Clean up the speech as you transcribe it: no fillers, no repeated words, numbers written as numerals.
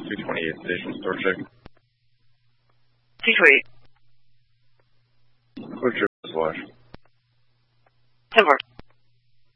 228 station store check. 228. Clear trip is watch.